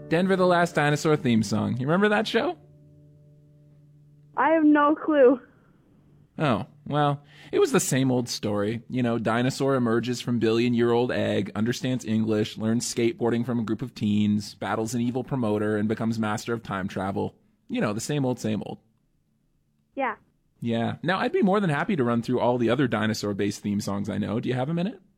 Denver the Last Dinosaur theme song. You remember that show? I have no clue. Oh, well, it was the same old story. You know, dinosaur emerges from billion-year-old egg, understands English, learns skateboarding from a group of teens, battles an evil promoter, and becomes master of time travel. You know, the same old, same old. Yeah. Yeah. Now, I'd be more than happy to run through all the other dinosaur-based theme songs I know. Do you have a minute?